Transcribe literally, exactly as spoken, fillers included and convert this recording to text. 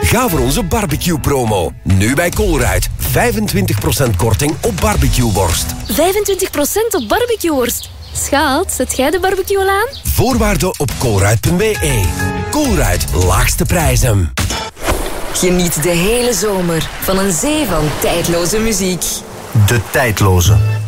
Ga voor onze barbecue-promo. Nu bij Colruyt. vijfentwintig procent korting op barbecueworst. vijfentwintig procent op barbecueworst. Schat, zet jij de barbecue al aan? Voorwaarden op colruyt punt b e. Colruyt, laagste prijzen. Geniet de hele zomer van een zee van tijdloze muziek. De tijdloze.